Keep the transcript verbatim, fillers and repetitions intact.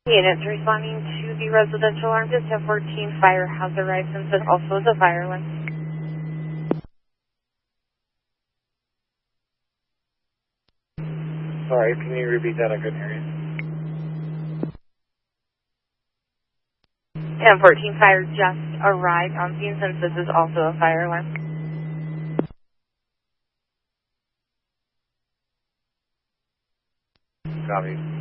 Units responding to the residential alarm just have fourteen fire has arrived since it also is a fire one. Sorry, can you repeat that? I couldn't hear you. And fourteen fire just arrived on scene since this is also a fire alarm. Copy.